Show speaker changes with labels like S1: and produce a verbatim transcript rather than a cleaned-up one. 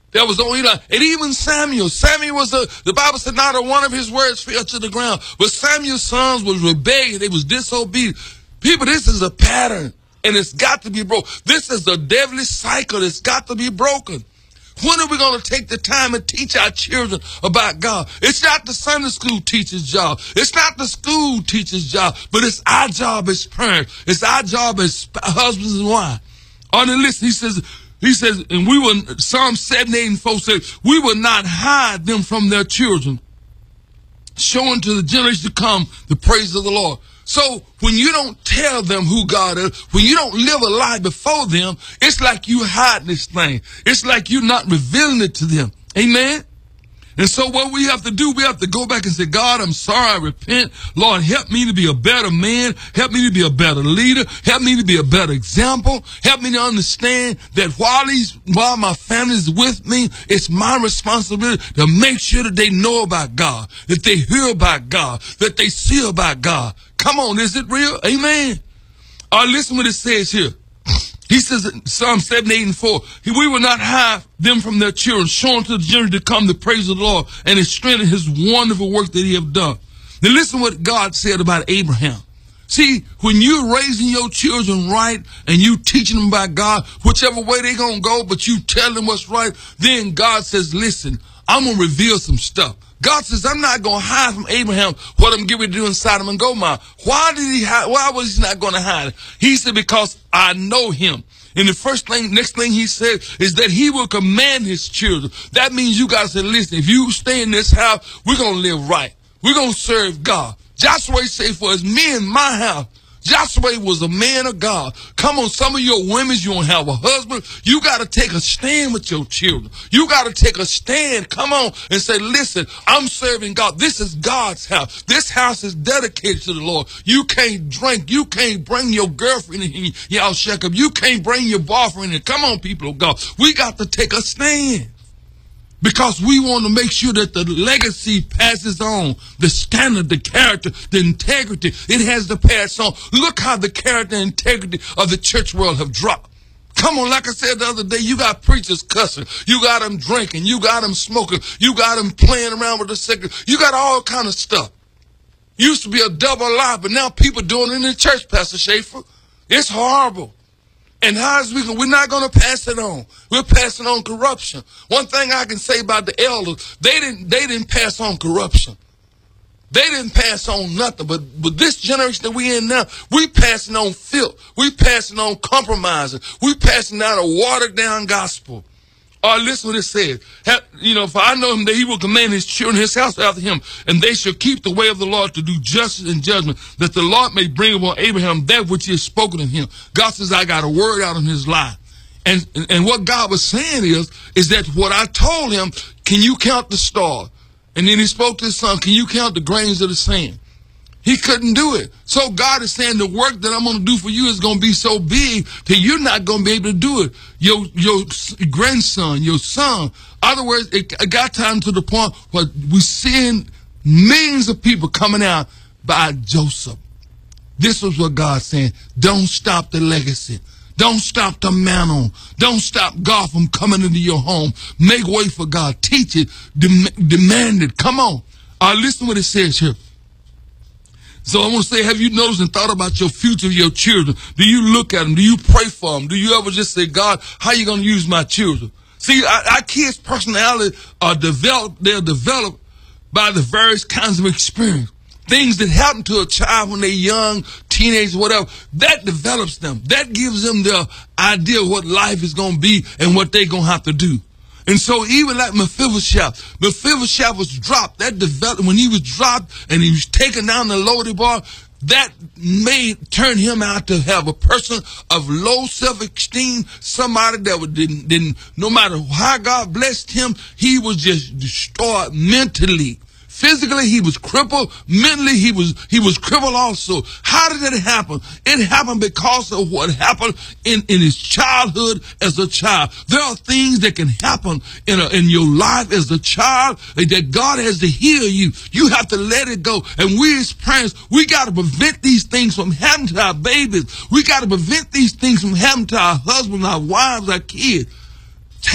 S1: That was on Eli. And even Samuel. Samuel was a, the Bible said not a one of his words fell to the ground. But Samuel's sons was rebellious. They was disobedient. People, this is a pattern. And it's got to be broken. This is a deadly cycle. It's got to be broken. When are we going to take the time and teach our children about God? It's not the Sunday school teacher's job. It's not the school teacher's job. But it's our job as parents. It's our job as husbands and wives. On the list, he says, he says, and we will, Psalm seventy-eight and four says, we will not hide them from their children, showing to the generation to come the praise of the Lord. So when you don't tell them who God is, when you don't live a lie before them, it's like you hiding this thing. It's like you're not revealing it to them. Amen? And so what we have to do, we have to go back and say, God, I'm sorry, I repent. Lord, help me to be a better man. Help me to be a better leader. Help me to be a better example. Help me to understand that while these, while my family is with me, it's my responsibility to make sure that they know about God, that they hear about God, that they see about God. Come on, is it real? Amen. All right, listen what it says here. He says in Psalm seventy-eight and four, we will not hide them from their children, showing to the generation to come the praise of the Lord and his strength and his wonderful work that he have done. Now listen what God said about Abraham. See, when you're raising your children right and you teaching them about God, whichever way they're going to go, but you tell them what's right, then God says, listen, I'm going to reveal some stuff. God says, I'm not going to hide from Abraham what I'm getting ready to do inside him and Gomorrah. Why did he hide? Why was he not going to hide it? He said, because I know him. And the first thing, next thing he said is that he will command his children. That means you guys say, listen, if you stay in this house, we're going to live right. We're going to serve God. Joshua said, for it's me and my house. Joshua was a man of God. Come on, some of your women, you don't have a husband. You got to take a stand with your children. You got to take a stand. Come on and say, listen, I'm serving God. This is God's house. This house is dedicated to the Lord. You can't drink. You can't bring your girlfriend in. Y'all check up. You can't bring your boyfriend in. Come on, people of God. We got to take a stand. Because we want to make sure that the legacy passes on, the standard, the character, the integrity, it has to pass on. Look how the character and integrity of the church world have dropped. Come on, like I said the other day, you got preachers cussing, you got them drinking, you got them smoking, you got them playing around with the cigarette, you got all kind of stuff. Used to be a double life, but now people doing it in the church, Pastor Schaefer. It's horrible. And how is we going, we're not going to pass it on. We're passing on corruption. One thing I can say about the elders, they didn't, they didn't pass on corruption. They didn't pass on nothing. But with this generation that we in now, we passing on filth. We passing on compromising. We passing down a watered down gospel. Or listen what it says. Have, you know, for I know him that he will command his children, his house after him, and they shall keep the way of the Lord to do justice and judgment, that the Lord may bring upon Abraham that which he has spoken of him. God says, I got a word out in his life. And, and, and what God was saying is, is that what I told him, can you count the stars? And then he spoke to his son, can you count the grains of the sand? He couldn't do it. So God is saying the work that I'm going to do for you is going to be so big that you're not going to be able to do it. Your, your grandson, your son. In other words, it, it got time to the point where we're seeing millions of people coming out by Joseph. This was what God's saying. Don't stop the legacy. Don't stop the mantle. Don't stop God from coming into your home. Make way for God. Teach it. Dem- demand it. Come on. Uh, listen what it says here. So I'm going to say, have you noticed and thought about your future, your children? Do you look at them? Do you pray for them? Do you ever just say, God, how are you going to use my children? See, our, our kids' personality are developed, they're developed by the various kinds of experience. Things that happen to a child when they're young, teenage, whatever, that develops them. That gives them the idea of what life is going to be and what they're going to have to do. And so even like Mephibosheth, Mephibosheth was dropped. That developed when he was dropped and he was taken down the loaded bar. That made turn him out to have a person of low self-esteem, somebody that would, didn't, didn't, no matter how God blessed him, he was just destroyed mentally. Physically, he was crippled. Mentally, he was he was crippled also. How did it happen? It happened because of what happened in, in his childhood as a child. There are things that can happen in a, in your life as a child that God has to heal you. You have to let it go. And we as parents, we got to prevent these things from happening to our babies. We got to prevent these things from happening to our husbands, our wives, our kids.